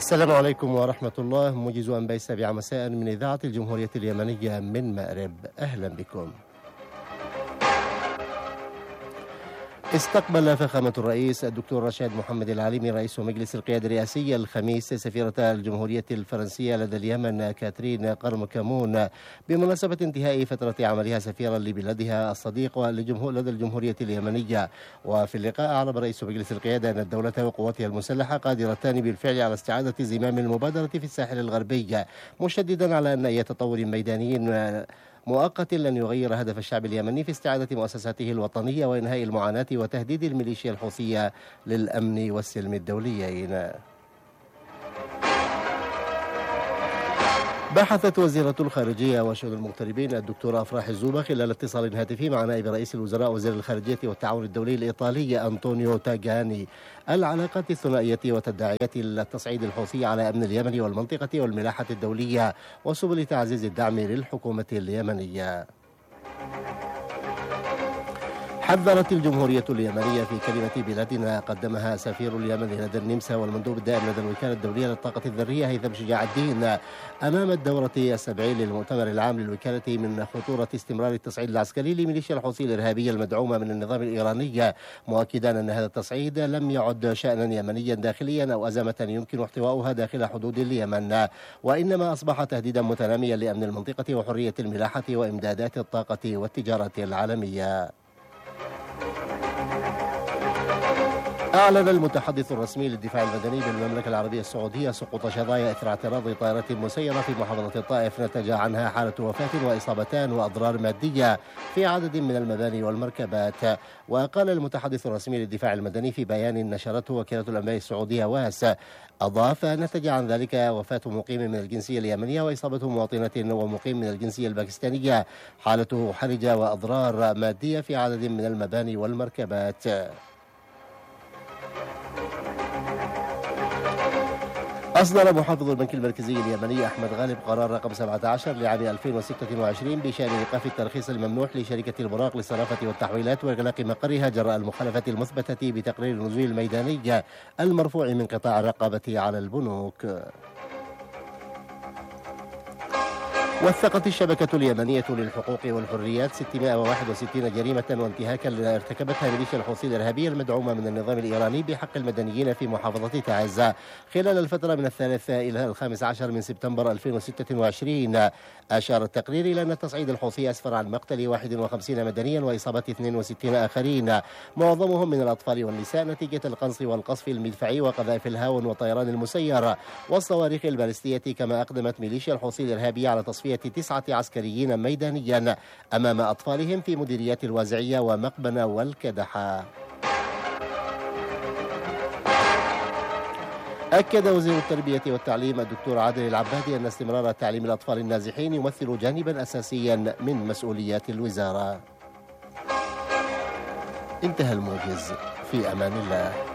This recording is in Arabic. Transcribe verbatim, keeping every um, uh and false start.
السلام عليكم ورحمة الله. موجز أنباء السابعة مساء من إذاعة الجمهورية اليمنية من مأرب، أهلا بكم. استقبل فخامة الرئيس الدكتور رشاد محمد العليمي رئيس مجلس القيادة الرئاسي الخميس سفيرة الجمهورية الفرنسية لدى اليمن كاترين قرمكمون بمناسبة انتهاء فترة عملها سفيرا لبلادها الصديق لجمهور لدى الجمهورية اليمنية. وفي اللقاء أعرب رئيس مجلس القيادة أن الدولة وقواتها المسلحة قادرتان بالفعل على استعادة زمام المبادرة في الساحل الغربي، مشددا على أن أي تطور ميداني مؤقت لن يغير هدف الشعب اليمني في استعادة مؤسساته الوطنية وإنهاء المعاناة وتهديد الميليشيا الحوثية للأمن والسلم الدوليين. بحثت وزيرة الخارجية وشؤون المغتربين الدكتورة أفراح الزوبة خلال اتصال هاتفي مع نائب رئيس الوزراء وزير الخارجية والتعاون الدولي الإيطالي أنطونيو تاجاني العلاقات الثنائية وتداعيات التصعيد الحوثي على أمن اليمن والمنطقة والملاحة الدولية وسبل تعزيز الدعم للحكومة اليمنية. حذرت الجمهورية اليمنية في كلمة بلادنا قدمها سفير اليمن لدى النمسا والمندوب الدائم لدى الوكالة الدولية للطاقة الذرية هيثم شجاع الدين أمام الدورة السبعين للمؤتمر العام للوكالة من خطورة استمرار التصعيد العسكري لميليشيا الحوثي الإرهابية المدعومة من النظام الإيراني، مؤكدا أن هذا التصعيد لم يعد شأنا يمنيا داخليا أو أزمة يمكن احتوائها داخل حدود اليمن، وإنما أصبح تهديدا متناميا لأمن المنطقة وحرية الملاحة وإمدادات الطاقة والتجارة العالمية. أعلن المتحدث الرسمي للدفاع المدني بالمملكة العربية السعودية سقوط شظايا إثر اعتراض طائرة مسيرة في محافظة الطائف نتج عنها حالة وفاة وإصابتان وأضرار مادية في عدد من المباني والمركبات. وقال المتحدث الرسمي للدفاع المدني في بيان نشرته وكالة الأنباء السعودية واس، أضاف نتج عن ذلك وفاة مقيم من الجنسية اليمنية وإصابة مواطنة ومقيم من الجنسية الباكستانية، حالته حرجة وأضرار مادية في عدد من المباني والمركبات. أصدر محافظ البنك المركزي اليمني أحمد غالب قرار رقم سبعة عشر لعام ألفين وستة وعشرين بشأن إيقاف الترخيص الممنوح لشركة البراق للصرافة والتحويلات وإغلاق مقرها جراء المخالفة المثبتة بتقرير النزول الميداني المرفوع من قطاع الرقابة على البنوك. وثقت الشبكة اليمنية للحقوق والحريات ستمائة وواحد وستين جريمة وانتهاكا ارتكبتها ميليشيا الحوثي الإرهابية المدعومة من النظام الإيراني بحق المدنيين في محافظة تعز خلال الفترة من الثالث إلى الخامس عشر من سبتمبر ألفين وستة وعشرين. أشار التقرير إلى أن التصعيد الحوثي أسفر عن مقتل واحد وخمسين مدنيا وإصابة اثنين وستين آخرين، معظمهم من الأطفال والنساء، نتيجة القنص والقصف المدفعي وقذائف الهاون والطيران المسير والصواريخ البالستية. كما أقدمت ميليشيا الحوثي الإرهابية على تصفية تسعة عسكريين ميدانيا أمام أطفالهم في مديريات الوازعية ومقبنة والكدحة. أكد وزير التربية والتعليم الدكتور عادل العبادي أن استمرار تعليم الأطفال النازحين يمثل جانبا أساسيا من مسؤوليات الوزارة. انتهى الموجز، في أمان الله.